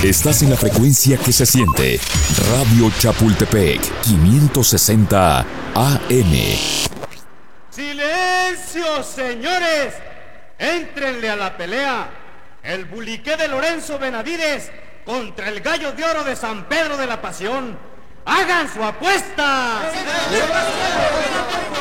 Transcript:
Estás en la frecuencia que se siente. Radio Chapultepec, 560 AM. ¡Silencio, señores! ¡Éntrenle a la pelea! El buliqué de Lorenzo Benavides contra el gallo de oro de San Pedro de la Pasión. ¡Hagan su apuesta!